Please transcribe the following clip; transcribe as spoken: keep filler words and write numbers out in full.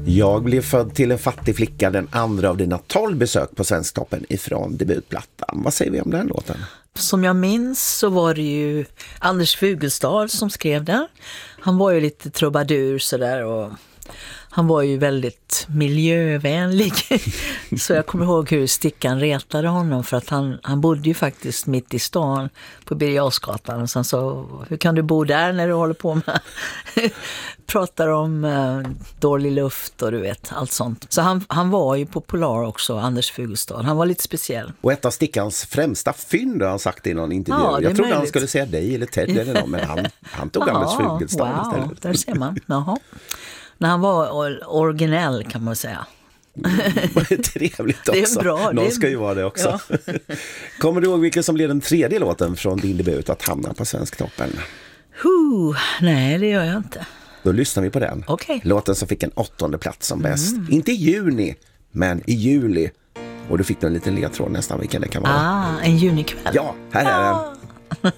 Jag blev född till en fattig flicka, den andra av dina tolv besök på Svensktoppen ifrån debutplattan. Vad säger vi om den låten? Som jag minns så var det ju Anders Fugelstad som skrev den. Han var ju lite trubadur sådär och han var ju väldigt miljövänlig. Så jag kommer ihåg hur Stickan retade honom för att han, han bodde ju faktiskt mitt i stan på Birger Jarlsgatan. Och sen så, hur kan du bo där när du håller på med pratar om uh, dålig luft och du vet, allt sånt. Så han, han var ju populär också, Anders Fugelstad. Han var lite speciell. Och ett av Stickans främsta fynd har han sagt i någon intervju. Ja, jag trodde möjligt. Han skulle säga dig eller Ted eller någon, men han, han tog Anders Fugelstad wow, istället. Där ser man. Jaha. När han var or- originell kan man säga. Det är trevligt också. Det är bra. Någon det är... ska ju vara det också. Ja. Kommer du ihåg vilken som blev den tredje låten från din debut att hamna på Svensktoppen? Huh, nej, det gör jag inte. Då lyssnar vi på den. Okay. Låten som fick en åttonde plats som bäst. Mm. Inte i juni, men i juli. Och du fick en liten ledtråd nästan vilken det kan vara. Ah, en junikväll. Ja, här är ah. den.